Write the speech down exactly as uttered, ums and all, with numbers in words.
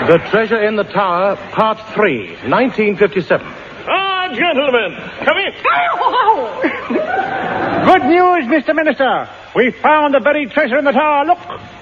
The Treasure in the Tower, Part three, nineteen fifty-seven. Ah, gentlemen, come in. Good news, Mister Minister. We found the buried treasure in the tower. Look.